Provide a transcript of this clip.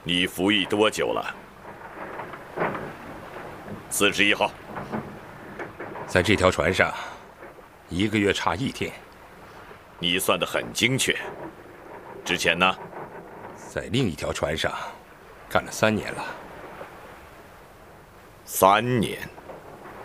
你服役多久了？41号。 在这条船上，1个月差1天。 你算得很精确。之前呢？ 在另一条船上干了3年了。 3年。